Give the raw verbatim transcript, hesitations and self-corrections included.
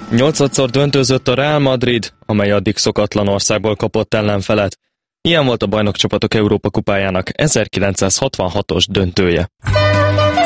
Nyolcadszor döntőzött a Real Madrid, amely addig szokatlan országból kapott ellenfelet. Ilyen volt a Bajnokcsapatok Európa kupájának ezerkilencszázhatvanhatos döntője.